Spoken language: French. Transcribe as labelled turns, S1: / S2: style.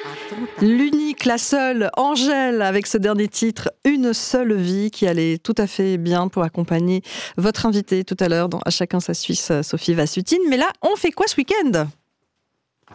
S1: L'unique, la seule, Angèle, avec ce dernier titre, Une seule vie, qui allait tout à fait bien pour accompagner votre invité tout à l'heure dans À chacun sa Suisse, Sophie Vassutine. Mais là, on fait quoi ce week-end ?